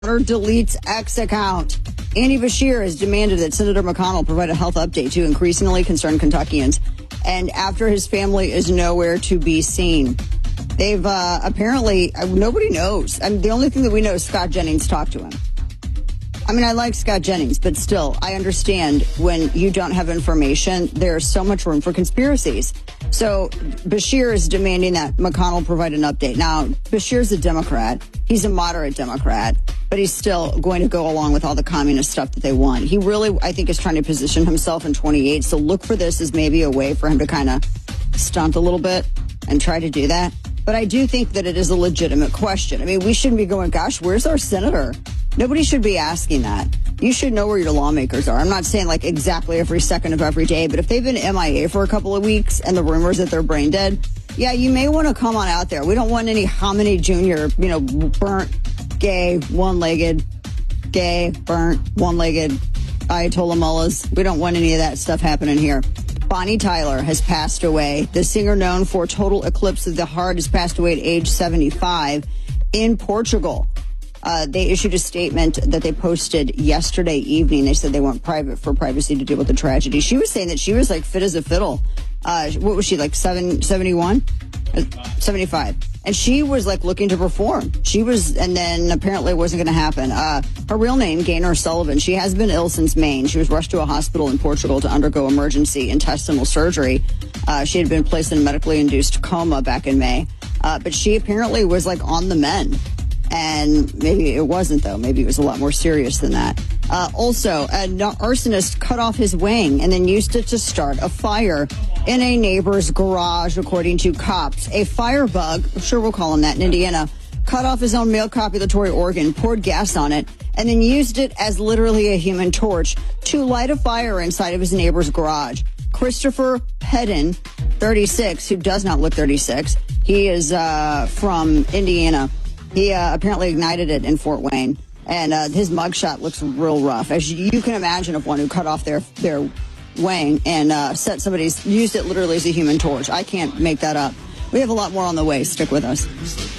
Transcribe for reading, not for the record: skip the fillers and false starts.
Deletes X account. Andy Beshear has demanded that Senator McConnell provide a health update to increasingly concerned Kentuckians. And after his family is nowhere to be seen. They've apparently, nobody knows. The only thing that we know is Scott Jennings talked to him. I like Scott Jennings, but still, I understand when you don't have information, there's so much room for conspiracies. So Beshear is demanding that McConnell provide an update. Now, Beshear's a Democrat. He's a moderate Democrat, but he's still going to go along with all the communist stuff that they want. He really, I think, is trying to position himself in 28. So look for this as maybe a way for him to kind of stunt a little bit and try to do that. But I do think that it is a legitimate question. We shouldn't be going, gosh, where's our senator? Nobody should be asking that. You should know where your lawmakers are. I'm not saying like exactly every second of every day, but if they've been MIA for a couple of weeks and the rumors that they're brain dead, yeah, you may want to come on out there. We don't want any Khamenei Jr., burnt, gay, one-legged, Ayatollah mullahs. We don't want any of that stuff happening here. Bonnie Tyler has passed away. The singer known for Total Eclipse of the Heart has passed away at age 75 in Portugal. They issued a statement that they posted yesterday evening. They said they went private for privacy to deal with the tragedy. She was saying that she was like fit as a fiddle. What was she, like 71? 75. And she was like looking to perform. And then apparently it wasn't going to happen. Her real name, Gaynor Sullivan, she has been ill since May. She was rushed to a hospital in Portugal to undergo emergency intestinal surgery. She had been placed in a medically induced coma back in May. But she apparently was like on the mend. And maybe it wasn't, though. Maybe it was a lot more serious than that. Also, an arsonist cut off his wing and then used it to start a fire in a neighbor's garage, according to cops. A firebug, I'm sure we'll call him that in Indiana, cut off his own male copulatory organ, poured gas on it, and then used it as literally a human torch to light a fire inside of his neighbor's garage. Christopher Pedden, 36, who does not look 36. He is from Indiana. He apparently ignited it in Fort Wayne, and his mugshot looks real rough, as you can imagine, of one who cut off their wing and used it literally as a human torch. I can't make that up. We have a lot more on the way. Stick with us.